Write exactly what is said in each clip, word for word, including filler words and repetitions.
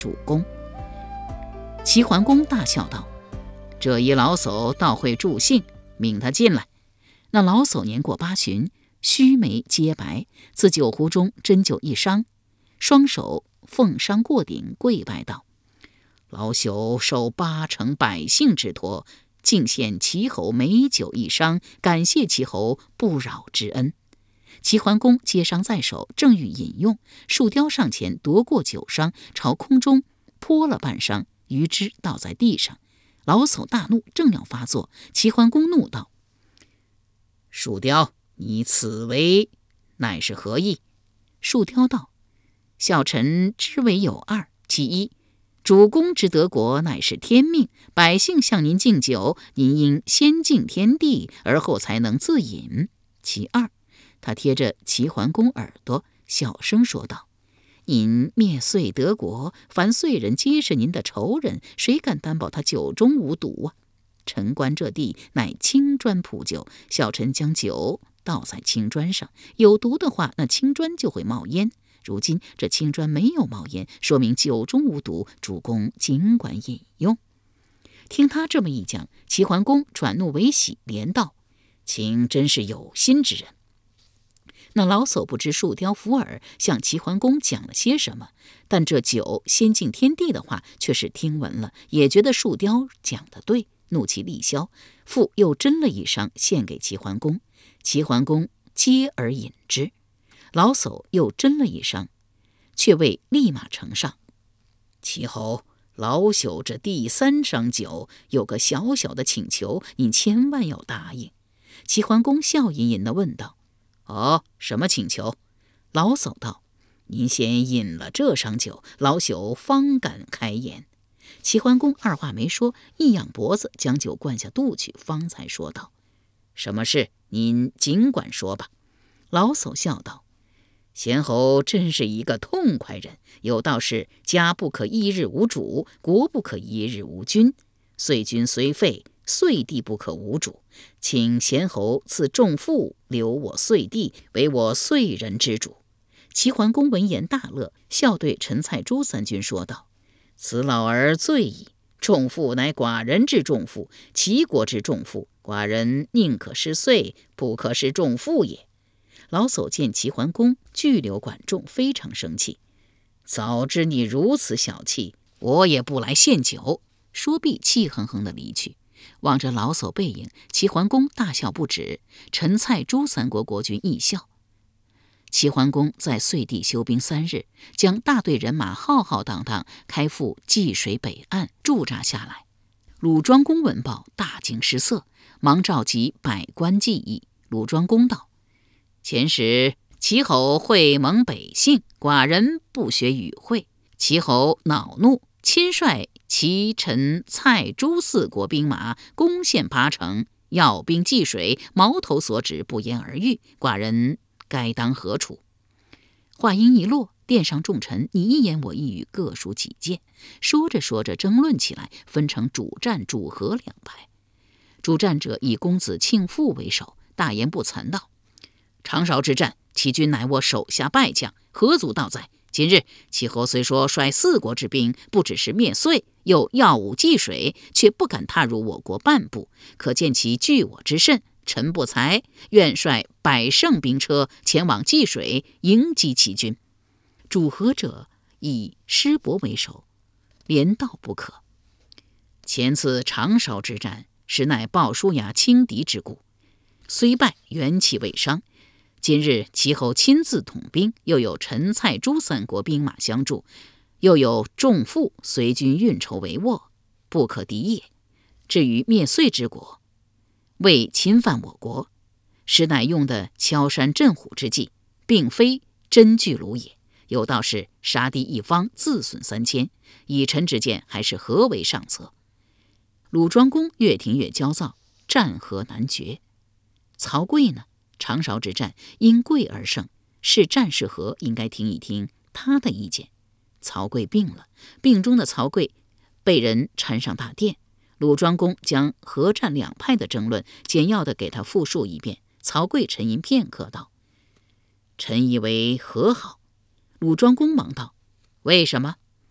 主公。齐桓公大笑道：“这一老叟倒会助兴，命他进来。”那老叟年过八旬，须眉皆白，自酒壶中斟酒一觞，双手奉觞过顶，跪拜道：“老朽受八城百姓之托，敬献齐侯美酒一觞，感谢齐侯不扰之恩。”齐桓公接觞在手，正欲饮用，树雕上前夺过酒觞，朝空中泼了半觞，余之倒在地上。老叟大怒，正要发作，齐桓公怒道：“树雕，你此为乃是何意？”树雕道：“小臣之为有二，其一，主公之得国乃是天命，百姓向您敬酒，您应先敬天地，而后才能自饮。其二。”他贴着齐桓公耳朵小声说道：“您灭遂得国，凡遂人皆是您的仇人，谁敢担保他酒中无毒啊？臣观这地乃青砖铺就，小臣将酒倒在青砖上，有毒的话，那青砖就会冒烟。如今这青砖没有冒烟，说明酒中无毒，主公尽管饮用。”听他这么一讲，齐桓公转怒为喜，连道：“卿真是有心之人。”那老叟不知树雕附耳向齐桓公讲了些什么，但这酒先敬天地的话却是听闻了，也觉得树雕讲得对，怒气立消，复又斟了一觞献给齐桓公。齐桓公接而饮之。老叟又斟了一觞，却未立马呈上。齐侯，老朽这第三觞酒有个小小的请求，您千万要答应。齐桓公笑吟吟地问道：“哦，什么请求？”老叟道：“您先饮了这觞酒，老朽方敢开言。”齐桓公二话没说，一仰脖子将酒灌下肚去，方才说道：“什么事？您尽管说吧。”老叟笑道：“贤侯真是一个痛快人，有道是家不可一日无主，国不可一日无君，遂君虽废，遂地不可无主。请贤侯赐重赋，留我遂地，为我遂人之主。”齐桓公闻言大乐，笑对陈蔡朱三军说道：“此老儿醉矣，重赋乃寡人之重赋，齐国之重赋，寡人宁可失岁，不可失重赋也。”老叟见齐桓公拒留管仲，非常生气。早知你如此小气，我也不来献酒。说毕，气哼哼地离去。望着老叟背影，齐桓公大笑不止，陈蔡朱三国国君亦笑。齐桓公在遂地休兵三日，将大队人马浩浩荡荡开赴济水北岸驻扎下来。鲁庄公闻报，大惊失色，忙召集百官计议。鲁庄公道：“前时齐侯会蒙百姓，寡人不学与会。齐侯恼怒，亲率齐陈蔡朱四国兵马攻陷八城，要兵济水，矛头所指，不言而喻。寡人该当何处？”话音一落，殿上众臣你一言我一语，各抒己见。说着说着，争论起来，分成主战主和两派。主战者以公子庆父为首，大言不惭道：“长勺之战，齐军乃我手下败将，何足道哉？今日齐侯虽说率四国之兵，不只是灭遂，又耀武济水，却不敢踏入我国半步，可见其惧我之甚。臣不才，愿率百乘兵车前往济水，迎击齐军。”主和者以师伯为首，连道不可。前次长勺之战，实乃鲍叔牙轻敌之故，虽败，元气未伤。今日齐侯亲自统兵，又有陈蔡朱三国兵马相助，又有重赋随军运筹帷幄，不可敌也。至于灭遂之国，为侵犯我国，实乃用的敲山震虎之计，并非真巨虏也。有道是杀敌一方，自损三千，以臣之见，还是合为上策。鲁庄公越听越焦躁，战何难决。曹刿呢？长勺之战因贵而胜，是战是和，应该听一听他的意见。曹刿病了，病中的曹刿被人搀上大殿。鲁庄公将和战两派的争论简要地给他复述一遍。曹刿沉吟片刻道：“臣以为和好。”鲁庄公忙道：“为什么？”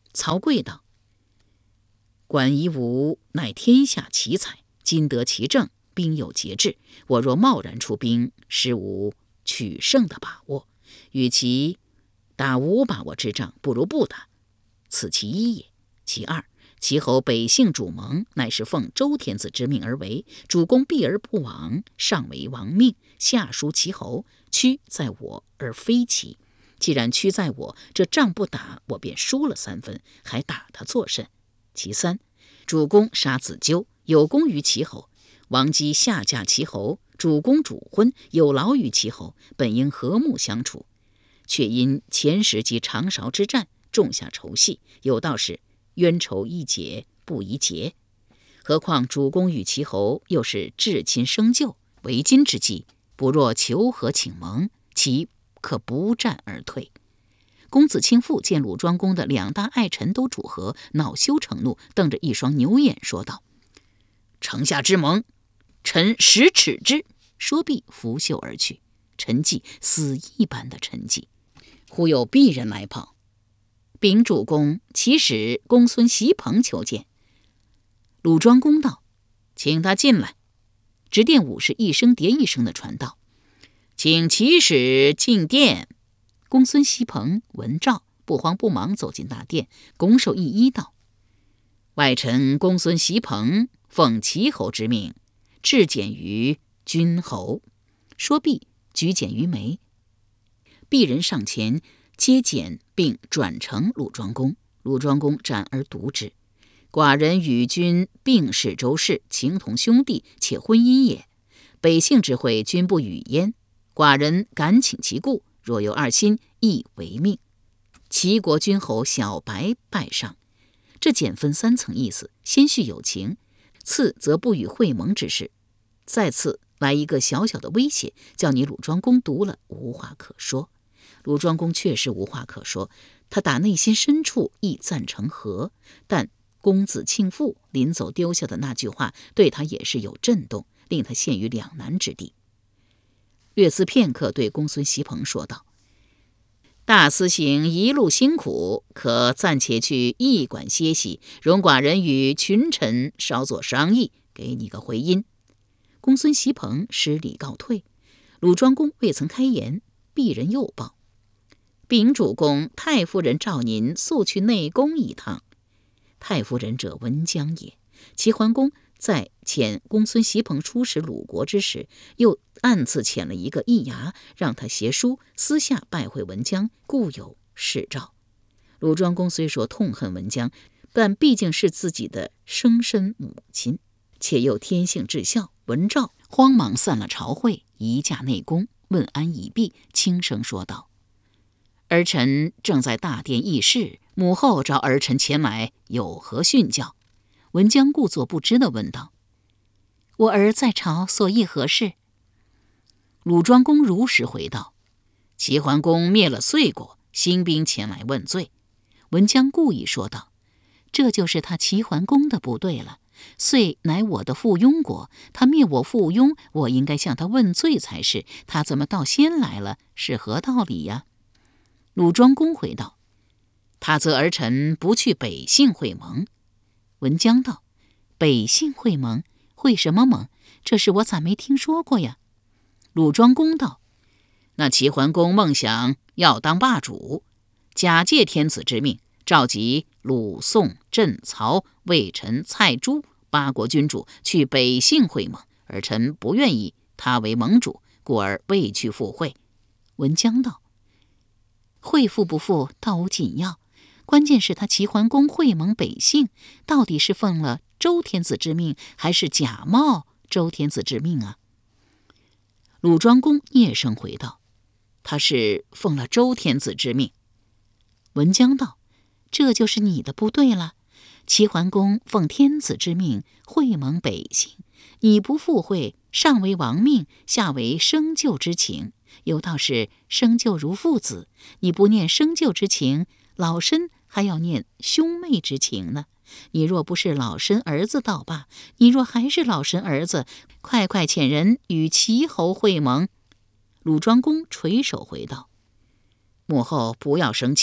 曹刿道：管夷吾乃天下奇才，今得其政，兵有节制，我若贸然出兵，实无取胜的把握。与其打无把握之仗，不如不打，此其一也。其二，齐侯北幸主盟，乃是奉周天子之命而为，主公避而不往，上为王命，下疏齐侯，屈在我而非齐。既然屈在我，这仗不打，我便输了三分，还打他作甚？其三，主公杀子纠，有功于齐侯，王姬下嫁齐侯，主公主婚，有劳于齐侯，本应和睦相处，却因前时及长勺之战种下仇隙，有道是冤仇易解，不宜结。何况主公与齐侯又是至亲生旧，为今之计，不若求和请盟，其可不战而退。公子卿父见鲁庄公的两大爱臣都主和，恼羞成怒，瞪着一双牛眼说道：城下之盟，臣实耻之。说毕拂袖而去。沉寂，死一般的沉寂。忽有鄙人来报，禀主公，齐使公孙袭朋求见。鲁庄公道：请他进来。执殿武士一声叠一声的传道：请齐使进殿。公孙袭朋闻诏，不慌不忙走进大殿，拱手一揖道：外臣公孙袭朋奉齐侯之命，至简于君侯。说毕，举简于眉。鄙人上前接简，并转呈鲁庄公。鲁庄公展而读之：寡人与君并是周氏，情同兄弟，且婚姻也。北幸之会，君不与焉。寡人敢请其故，若有二心，亦为命。齐国君侯小白拜上。这简分三层意思：先叙友情，次则不与会盟之事，再次来一个小小的威胁，叫你鲁庄公读了无话可说。鲁庄公确实无话可说，他打内心深处亦赞成和，但公子庆父临走丢下的那句话对他也是有震动，令他陷于两难之地。略思片刻，对公孙袭朋说道：大司行一路辛苦，可暂且去驿馆歇息，容寡人与群臣稍作商议，给你个回音。公孙袭朋施礼告退。鲁庄公未曾开言，鄙人又报：禀主公，太夫人召您速去内宫一趟。太夫人者文姜也。齐桓公在遣公孙袭朋出使鲁国之时，又暗自遣了一个易牙，让他携书私下拜会文姜，故有示诏。鲁庄公虽说痛恨文姜，但毕竟是自己的生身母亲，且又天性至孝。文诏慌忙散了朝会，移驾内宫，问安已毕，轻声说道：儿臣正在大殿议事，母后召儿臣前来，有何训教？文姜故作不知地问道：我儿在朝，所议何事？鲁庄公如实回道：齐桓公灭了遂国，兴兵前来问罪。文姜故意说道：这就是他齐桓公的不对了。遂乃我的附庸国，他灭我附庸，我应该向他问罪才是，他怎么倒先来了？是何道理呀？鲁庄公回道：他责儿臣不去北幸会盟。文姜道：北幸会盟？会什么盟？这事我咋没听说过呀？鲁庄公道：那齐桓公梦想要当霸主，假借天子之命，召集鲁、宋、郑、曹、魏、陈、蔡、朱八国君主去北幸会盟，儿臣不愿意他为盟主，故而未去赴会。文姜道：会赴不赴倒无紧要，关键是他齐桓公会盟北幸，到底是奉了周天子之命，还是假冒周天子之命啊？鲁庄公嗫声回道：他是奉了周天子之命。文姜道：这就是你的不对了。齐桓公奉天子之命会盟北幸，你不赴会，上为王命，下为生救之情。有道是生救如父子，你不念生救之情，老身还要念兄妹之情呢。你若不是老身儿子倒罢，你若还是老身儿子，快快遣人与齐侯会盟。鲁庄公垂手回道：母后不要生气，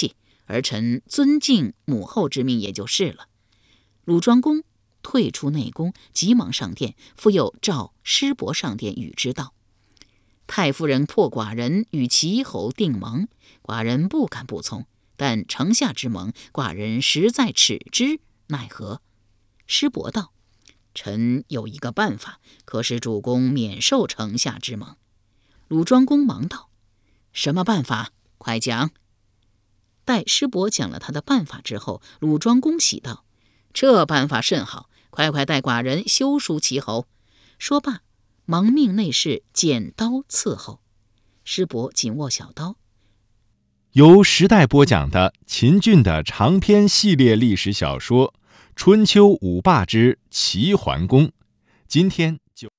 而臣尊敬母后之命也就是了。鲁庄公退出内宫，急忙上殿，复又召师伯上殿与之道：太夫人迫寡人与齐侯订盟，寡人不敢不从，但城下之盟，寡人实在耻之，奈何？师伯道：臣有一个办法，可使主公免受城下之盟。鲁庄公忙道：什么办法？快讲。待师伯讲了他的办法之后，鲁庄公喜道：这办法甚好，快快带寡人修书齐侯。说罢，忙命内侍剪刀伺候。师伯紧握小刀。 由时代播讲的秦俊的长篇系列历史小说《春秋五霸之齐桓公》，今天就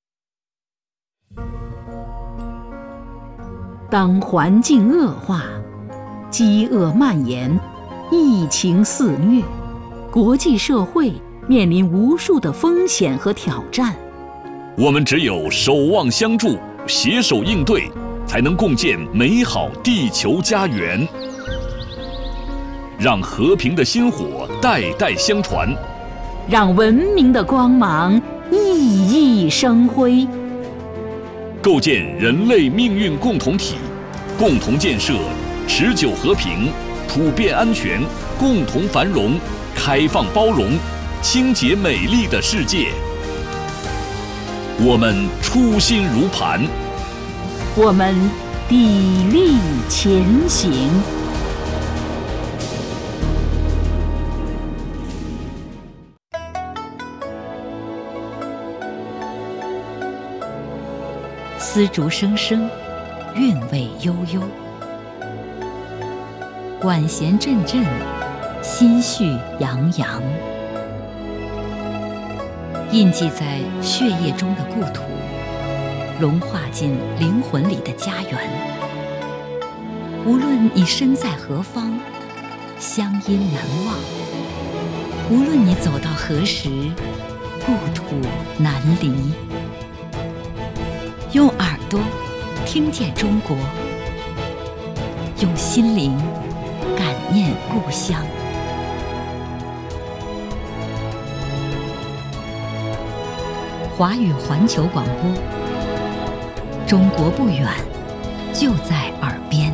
当环境恶化，饥饿蔓延，疫情肆虐，国际社会面临无数的风险和挑战。 我们只有守望相助，携手应对，才能共建美好地球家园，让和平的薪火代代相传， 让文明的光芒熠熠生辉， 构建人类命运共同体，共同建设持久和平、普遍安全、共同繁荣、开放包容、清洁美丽的世界。我们初心如磐， 我们砥砺前行。丝竹声声，韵味悠悠，管弦阵阵，心绪洋洋。印记在血液中的故土，融化进灵魂里的家园。无论你身在何方，乡音难忘；无论你走到何时，故土难离。用耳朵听见中国，用心灵感念故乡。华语环球广播，中国不远，就在耳边。